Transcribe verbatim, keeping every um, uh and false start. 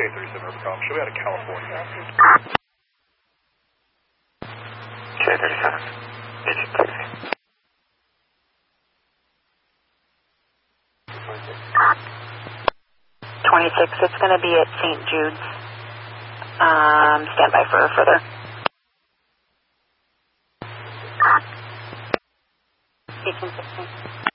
eight thirty-seven Rubicon. Should be out of California. K thirty-seven. Agent taxi. twenty-six, it's going to be at Saint Jude's. Um, stand by for further. eighteen sixteen.